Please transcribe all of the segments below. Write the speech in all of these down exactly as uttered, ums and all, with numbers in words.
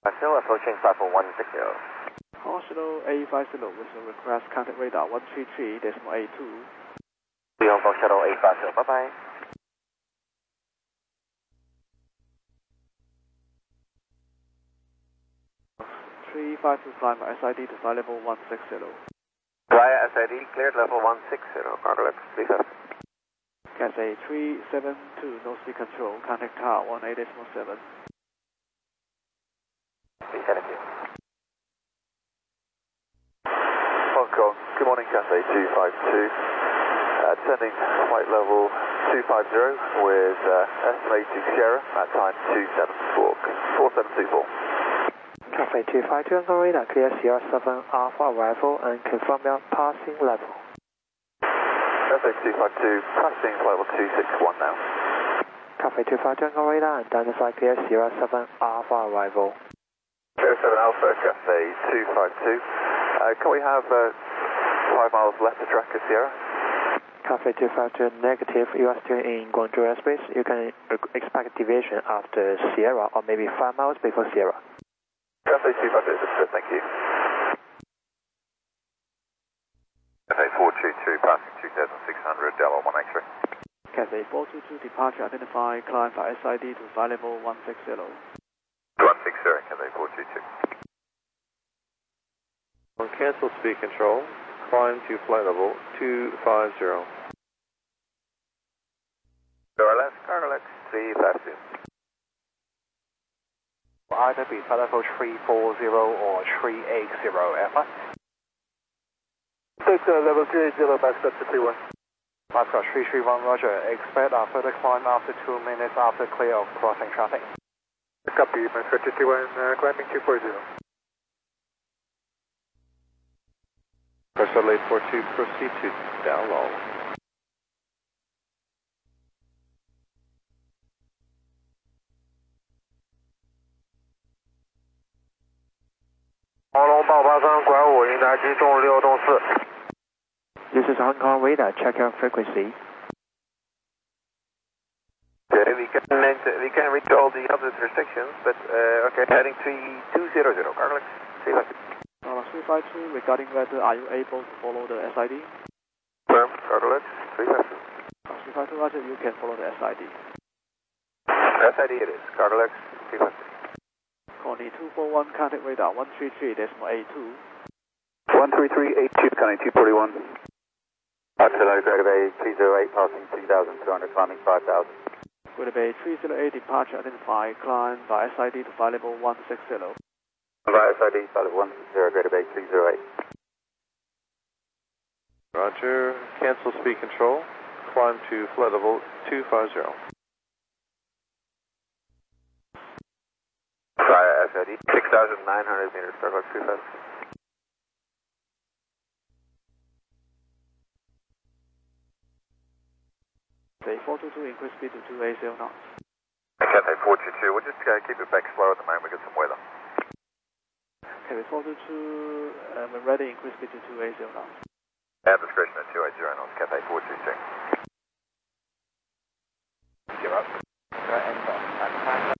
Still approaching five four one six zero. Oslo A five zero with a request contact radar one three three decimal eight two. We Hong Kong Shuttle eight five zero, bye bye. three five two climb S I D to flight level one six zero. Via S I D, cleared level one six zero, Cargo X three five zero. Cathay three seven two, no speed control, contact tower one eight decimal seven. three seven two. Hong Kong, good morning, Cathay two five two. Uh, descending flight level two five zero with uh, estimating Sierra at time two seven four, four seven two four. Cathay two five two, Anchor radar, clear Sierra seven Alpha arrival and confirm your passing level. Cathay two five two, passing flight level two six one now. Cathay two five two, Anchor radar, and identify clear Sierra seven Alpha arrival. Sierra seven Alpha, Cathay two five two. Uh, can we have uh, five miles left to track Sierra? Cathay two five two, negative. You are still in Guangzhou airspace. You can expect deviation after Sierra or maybe five miles before Sierra. Cathay two five two, understood, thank you. Cathay four two two, passing two thousand six hundred, Delta one X-ray. Cathay four two two, departure identify, climb for S I D to flight level one six zero. one six zero, Cathay four two two. On cancel speed control, climb to flight level two five zero. Cargo X, Cargo X three five two. Will either be flight level three four zero or three eight zero, F one. Take uh, level three eight zero, back step to three one. Foxtrot three three one, roger. Expect a further climb after two minutes after clear of crossing traffic. Copy, Foxtrot two three one, uh, climbing two four zero. Pressure eight four two, proceed to down low. This is Hong Kong radar, check your frequency. Okay, we can we can reach all the other restrictions, but uh, okay, heading three two zero zero, Cargo X three five two. Uh, three five two, regarding weather, are you able to follow the S I D? Firm, Cargo X three five two. Uh, three five two, roger, you can follow the S I D. S I D it is, Cargo X three five two. Connie two four one, contact radar one three three decimal eight two. one three three eight two, Connie two forty-one. Hello, Greater Bay three zero eight, passing two thousand two hundred, climbing five thousand. Greater Bay three zero eight, departure identify, climb by S I D to flight level one six zero. Via S I D, flight level one six zero, Greater Bay three zero eight. Roger, cancel speed control, climb to flight level two five zero. Via S I D, six thousand nine hundred meters, Cargo X three five two. Cathay four two two, increase speed to two eight zero knots. Cathay four two two, we'll just uh, keep it back slow at the moment, we got some weather. Cathay four two two, uh, when ready, increase speed to two eight zero knots. Air discretion at two eight zero knots, Cathay four two two. Zero. Zero, enter. And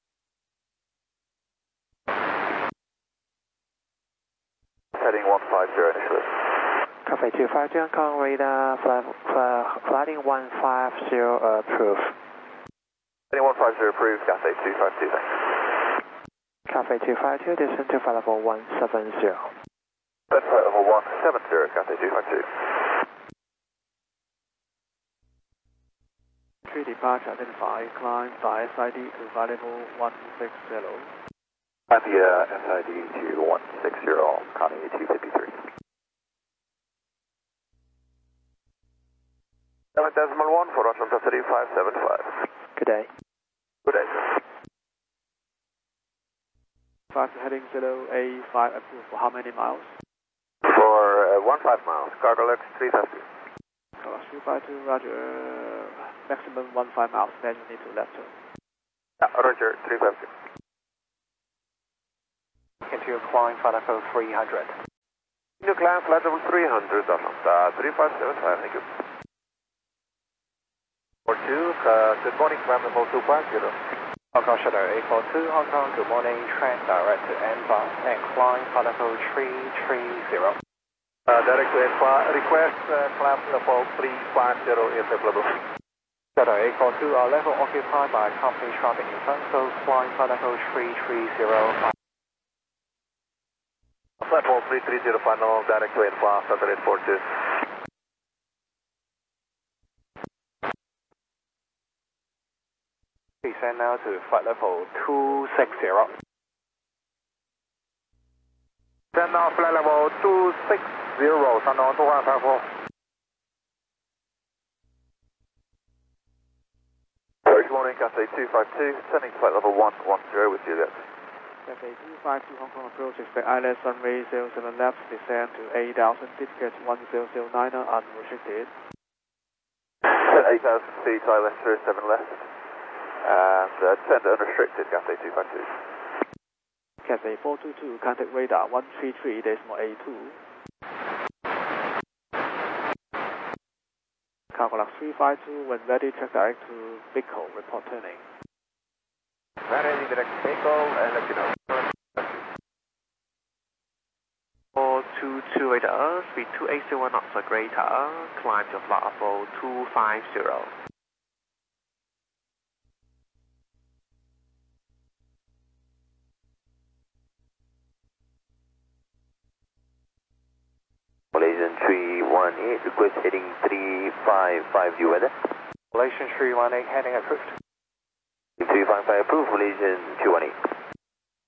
Heading one five zero initially. Cathay two five two, Hong Kong radar, fly, fly, flying one five zero approved. Heading one five zero approved, Cathay two five two, thanks. Cathay two five two, descend to flight level one seven zero. That's flight level one seven zero, Cathay two five two. Three departure identify, climb by S I D to flight level one six zero. And the uh, S I D to one six zero, Connie two fifty-three. seven decimal one for Atlanta three five seven five. Good day. Good day, sir. Five heading zero A five approved for how many miles? For uh, one five miles, Cargo X three five two. Uh, three five two, roger. Maximum one five miles, then you need to left turn. Yeah, roger, three five two. into climb flight level three hundred. Into climb flight level three hundred, Atlanta three five seven five, thank you. four two, uh, good morning, climb level two five zero. Hong Kong Shuttle eight four two, Hong Kong, good morning, train direct to N five and climb flight level three three zero. Uh, direct to N five, request uh, climb level three five zero if available. Shuttle eight four two, our level occupied by company traffic in front, so climb flight level three three zero. Platform three three zero final, direct to N five, Shuttle eight four two. Descend now to flight level two six zero. Descend now flight level two six zero, Shandong two one five four. Good morning, Cathay two five two, sending flight level one one zero with Juliet. Cathay two five two Hong Kong approach, expect I L S runway zero seven left, descend to eight thousand feet, get one zero zero nine unrestricted. eight thousand feet, I L S zero seven left. And uh, descend unrestricted, Cathay two five two. Cathay four two two, contact radar one three three decimal eight two. Calculax three five two, when ready, track direct to Bicol, report turning. Ready, direct to Bicol, and let you know. four two two radar, speed two eight zero knots or greater, climb to flight level two five zero. Malaysian three one eight, request heading three five five, you weather? Malaysian three one eight, heading approved. three five five approved, Malaysian two one eight.